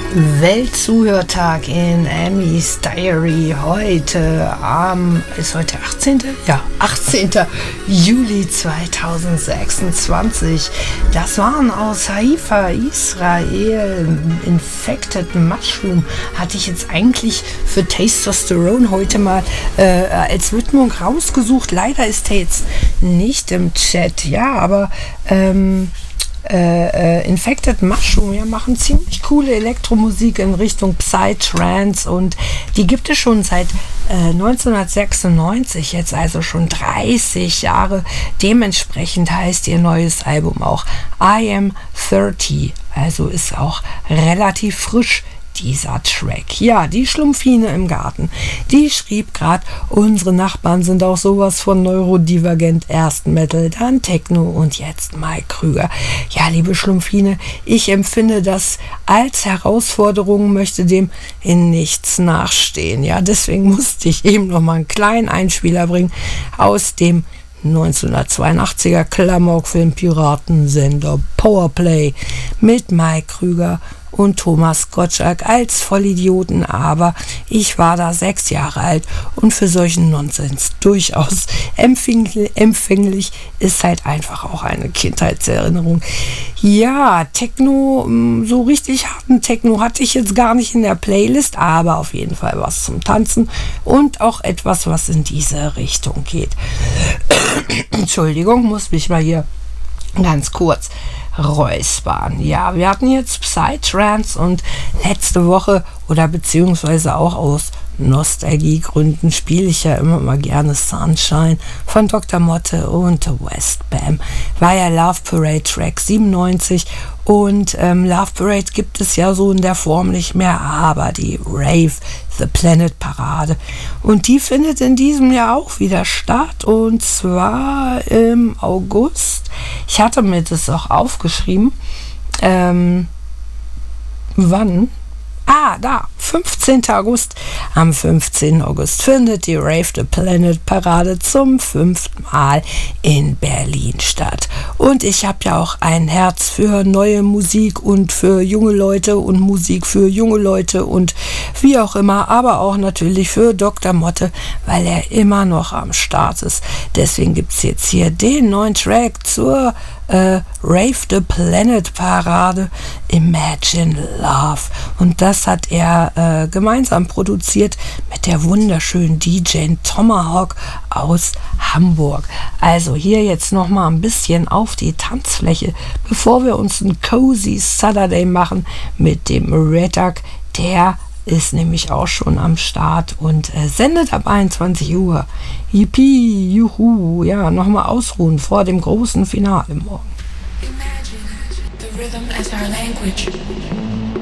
Weltzuhörtag in Emmys Diary. Ist heute 18.? Ja, 18. Juli 2026. Das waren aus Haifa, Israel. Infected Mushroom hatte ich jetzt eigentlich für Testosterone heute mal als Widmung rausgesucht. Leider ist er jetzt nicht im Chat. Ja, aber Infected Mushroom, ja, machen ziemlich coole Elektromusik in Richtung Psytrance und die gibt es schon seit 1996, jetzt also schon 30 Jahre. Dementsprechend heißt ihr neues Album auch I Am 30, also ist auch relativ frisch dieser Track. Ja, die Schlumpfine im Garten, die schrieb gerade, unsere Nachbarn sind auch sowas von neurodivergent, erst Metal, dann Techno und jetzt Mike Krüger. Ja, liebe Schlumpfine, ich empfinde das als Herausforderung, möchte dem in nichts nachstehen. Ja, deswegen musste ich eben noch mal einen kleinen Einspieler bringen aus dem 1982er Klamaukfilm Piratensender Powerplay mit Mike Krüger und Thomas Gottschalk als Vollidioten, aber ich war da 6 Jahre alt und für solchen Nonsens durchaus empfänglich, ist halt einfach auch eine Kindheitserinnerung. Ja, Techno, so richtig harten Techno hatte ich jetzt gar nicht in der Playlist, aber auf jeden Fall was zum Tanzen und auch etwas, was in diese Richtung geht. Entschuldigung, muss mich mal hier ganz kurz räuspern. Ja, wir hatten jetzt Psytrance und letzte Woche oder beziehungsweise auch aus Nostalgiegründen spiele ich ja immer mal gerne Sunshine von Dr. Motte und Westbam. War ja Love Parade Track 97 und Love Parade gibt es ja so in der Form nicht mehr, aber die Rave The Planet Parade und die findet in diesem Jahr auch wieder statt und zwar im August. Ich hatte mir das auch aufgeschrieben. Wann? Da, 15. August. Am 15. August findet die Rave the Planet Parade zum 5. Mal in Berlin statt. Und ich habe ja auch ein Herz für neue Musik und für junge Leute und Musik für junge Leute und wie auch immer, aber auch natürlich für Dr. Motte, weil er immer noch am Start ist. Deswegen gibt es jetzt hier den neuen Track zur Rave the Planet Parade, Imagine Love. Und das hat er gemeinsam produziert mit der wunderschönen DJ Tomahawk aus Hamburg. Also hier jetzt noch mal ein bisschen auf die Tanzfläche, bevor wir uns einen Cozy Saturday machen mit dem Redduck. Der ist nämlich auch schon am Start und sendet ab 21 Uhr. Yippie, juhu, ja, nochmal ausruhen vor dem großen Finale morgen. Imagine the rhythm as our language.